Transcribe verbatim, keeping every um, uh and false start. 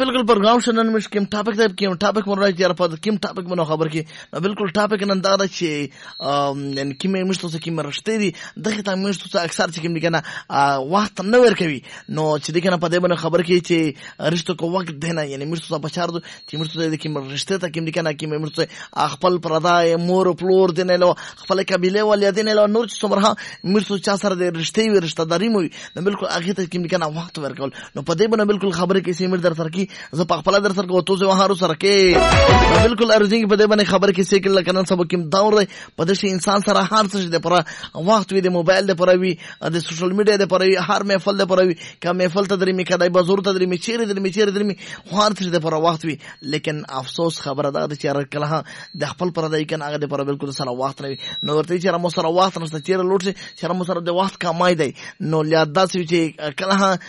بالکل پروګرام شنن مش کوم ټاپک ته کوم ټاپک مونږ راځي را په کوم ټاپک مونږ خبر کی بالکل ټاپک نن دا چې یعنی کوم مشتو څه کوم رشته دي دغه ته مشتو څه اکثر چې کوم کنه وخت نه ور کوي نو چې دغه په دې باندې خبر کی چې رشتو کو وخت دینه یعنی مشتو څه بچار دي چې مشتو د کوم رشته ته کوم کنه کوم مشتو خپل پردای مور پلور دینه لو خپل قبيله ول دینه لو نور چې څومره مشتو چا سره د رشته وي رشتہ داری مو نو بالکل هغه ته کوم کنه وخت ور کول نو په دې باندې بالکل خبره کې سیمر در سره کی زه په خپل در سره کو تو زه وهارو سره کې بالکل ارزنګ په دې باندې خبر کې سیکل لکنن سبا کوم دور دی په دې انسان سره هر څه د پر وخت وي د موبایل د پر وي د سوشل میډیا د پر وي هر محفل د پر وي کوم محفل ته درې می کدای بازور ته درې می چیرې درې می چیرې درې می هر څه د پر وخت وي لیکن افسوس خبره ده چې کله د خپل پر دای کنه هغه د پر بالکل سره وخت نه وي نو ورته چې مو سره وخت نشته چیرې لوټ چې مو سره د وخت کمای دی نو لیاد داسې چې کله